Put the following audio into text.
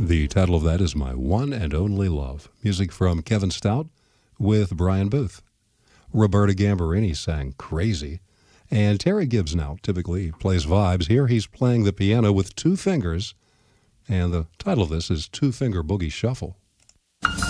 The title of that is My One and Only Love. Music from Kevin Stout with Brian Booth. Roberta Gambarini sang Crazy. And Terry Gibbs now typically plays vibes. Here he's playing the piano with two fingers. And the title of this is Two Finger Boogie Shuffle.